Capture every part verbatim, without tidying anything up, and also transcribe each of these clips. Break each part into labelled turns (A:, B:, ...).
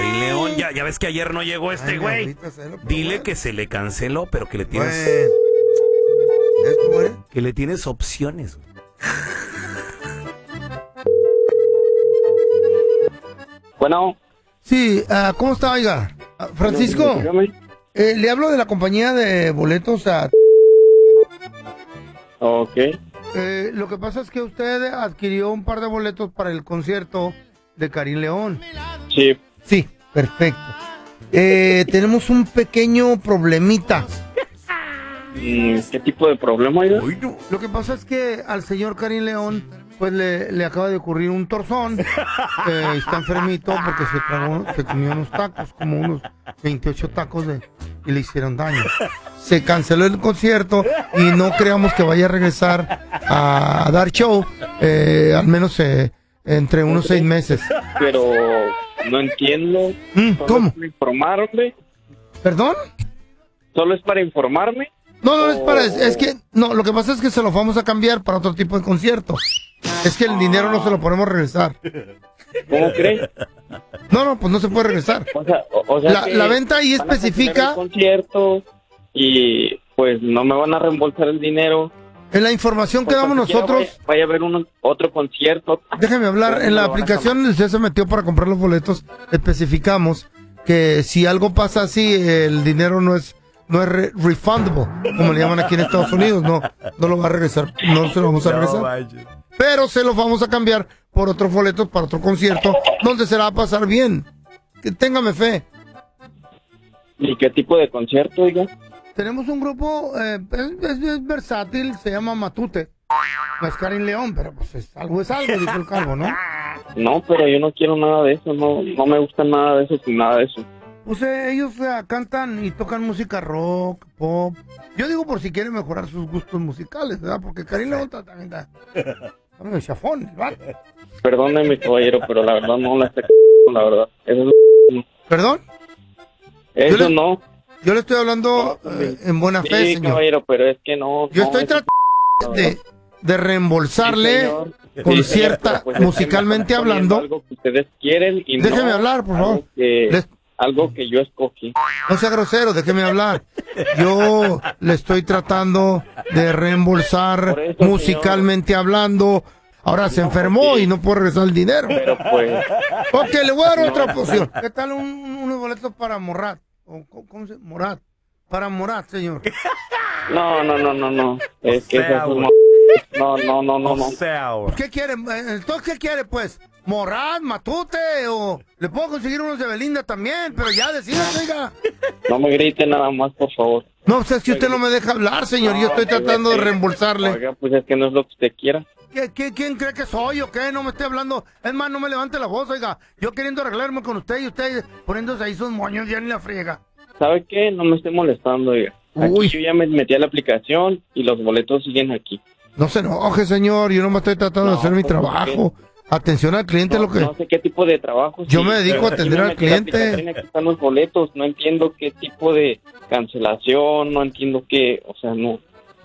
A: Karim León. Ya, ya ves que ayer no llegó este güey. Dile bueno. que se le canceló, pero que le tienes...
B: Bueno. ¿Es cómo es?
A: Que le tienes opciones, güey.
C: Bueno.
B: Sí, uh, ¿cómo está, oiga? Uh, Francisco, eh, le hablo de la compañía de boletos a...
C: Ok.
B: Eh, lo que pasa es que usted adquirió un par de boletos para el concierto de Karim León.
C: Sí.
B: Sí, perfecto. Eh, tenemos un pequeño problemita.
C: ¿Qué tipo de problema, oiga?
B: Lo que pasa es que al señor Karim León pues le, le acaba de ocurrir un torzón. Eh, está enfermito porque se tragó, se comió unos tacos, como unos veintiocho tacos de, y le hicieron daño. Se canceló el concierto y no creamos que vaya a regresar a, a dar show, eh, al menos eh, entre unos seis meses.
C: Pero no entiendo.
B: Mm, ¿Cómo?
C: ¿Solo es para informarme?
B: ¿Perdón?
C: ¿Solo es para informarme?
B: No, no, es para, es, es que, no, lo que pasa es que se lo vamos a cambiar para otro tipo de concierto. Es que el dinero no se lo podemos regresar.
C: ¿Cómo crees?
B: No, no, pues no se puede regresar.
C: O sea, o, o sea
B: la, la venta ahí especifica...
C: El concierto y pues no me van a reembolsar el dinero.
B: En la información que damos nosotros...
C: Vaya, vaya a haber un, otro concierto.
B: Déjeme hablar, en la aplicación donde usted se metió para comprar los boletos, especificamos que si algo pasa así, el dinero no es... No es re refundable, como le llaman aquí en Estados Unidos. No, no lo va a regresar. No se lo vamos a regresar. Pero se los vamos a cambiar por otros boletos para otro concierto donde se la va a pasar bien. Que téngame fe.
C: ¿Y qué tipo de concierto, oiga?
B: Tenemos un grupo, eh, es, es, es versátil, se llama Matute. No es Karim León, pero pues es, algo es algo, dijo el calvo, ¿no?
C: No, pero yo no quiero nada de eso. No, no me gusta nada de eso, sin nada de eso.
B: Pues eh, ellos eh, cantan y tocan música rock, pop. Yo digo por si quieren mejorar sus gustos musicales, ¿verdad? Porque Karim León también está medio chafón, ¿verdad?
C: Perdóneme, caballero, pero la verdad no la estoy la verdad. Eso es...
B: ¿Perdón?
C: Eso
B: yo le,
C: no.
B: Yo le estoy hablando eh, en buena
C: sí,
B: fe, señor.
C: Caballero, pero es que no.
B: Yo
C: no,
B: estoy tratando de, de reembolsarle
C: sí,
B: con
C: sí,
B: cierta,
C: señor, pues,
B: musicalmente hablando.
C: Algo que ustedes quieren y
B: déjeme
C: no
B: hablar, por favor.
C: Que...
B: Les...
C: Algo que yo escogí.
B: No sea grosero, déjeme hablar. Yo le estoy tratando de reembolsar eso, musicalmente señor. hablando. Ahora se enfermó sí. y no puede regresar el dinero.
C: Pero pues...
B: Ok, le voy a dar no, otra opción. ¿Qué tal un, unos boletos para Morat? ¿O, ¿Cómo se Morat? Para Morat, señor.
C: No, no, no, no, no. Es que eso es un... No, no, no, no, no.
B: Pues, ¿qué quiere? Entonces, ¿qué quiere, pues? Morat, Matute, o le puedo conseguir unos de Belinda también, pero ya decídase, oiga.
C: No me grite nada más, por favor.
B: No, pues es que usted no me deja hablar, señor. No, yo estoy tratando de reembolsarle.
C: Oiga, pues es que no es lo que usted quiera.
B: ¿Qué, qué, ¿Quién cree que soy o qué? No me esté hablando. Es más, no me levante la voz, oiga. Yo queriendo arreglarme con usted y usted poniéndose ahí sus moños ya ni la friega.
C: ¿Sabe qué? No me esté molestando, oiga. Aquí Uy. yo ya me metí a la aplicación y los boletos siguen aquí.
B: No se enoje, señor. Yo no me estoy tratando no, de hacer mi trabajo. ¿Qué? Atención al cliente,
C: no,
B: lo que...
C: No sé qué tipo de trabajo.
B: Yo
C: sí,
B: me dedico a atender al cliente.
C: Aquí están los boletos. No entiendo qué tipo de cancelación. No entiendo qué... O sea, no...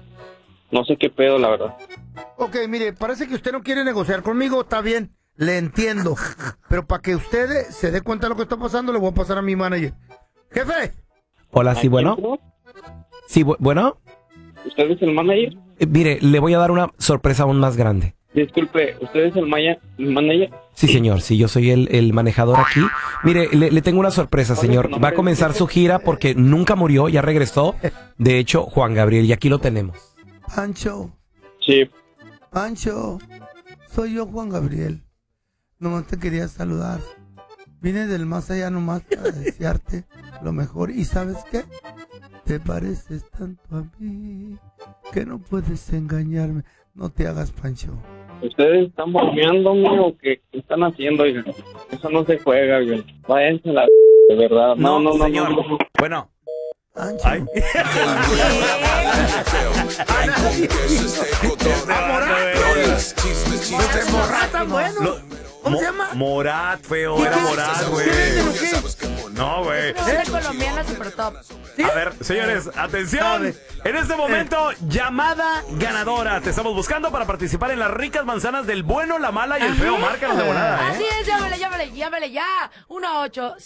C: No sé qué pedo, la verdad.
B: Ok, mire, parece que usted no quiere negociar conmigo. Está bien, le entiendo. Pero para que usted se dé cuenta de lo que está pasando, le voy a pasar a mi manager. Jefe.
D: Hola, sí, bueno. Sí, bu bueno.
C: ¿Usted es el manager?
D: Eh, mire, le voy a dar una sorpresa aún más grande.
C: Disculpe, ¿usted es el, maya, el manager?
D: Sí, señor, sí, yo soy el, el manejador aquí. Mire, le, le tengo una sorpresa, señor. Va a comenzar su gira porque nunca murió, ya regresó. De hecho, Juan Gabriel, y aquí lo tenemos.
B: Pancho.
C: Sí.
B: Pancho, soy yo, Juan Gabriel. Nomás te quería saludar. Vine del más allá nomás para desearte lo mejor. ¿Y sabes qué? Te pareces tanto a mí que no puedes engañarme. No te hagas, Pancho.
C: ¿Ustedes están bromeándome o qué, qué están haciendo? Oigan? Eso no se juega, güey. Váyanse a la... de verdad. No, no, no,
A: señor.
C: No, no.
A: Bueno.
B: Pancho.
A: Ay.
B: ¿Cómo se llama?
A: Morat, feo, era Morat, güey. No, güey.
E: Es colombiana super top.
A: ¿Sí? A ver, señores, atención. En este momento, llamada ganadora. Te estamos buscando para participar en las ricas manzanas del bueno, la mala y el feo. Márcanos de volada, ¿eh?
E: Así es, llámale, llámale, llámale ya. uno ocho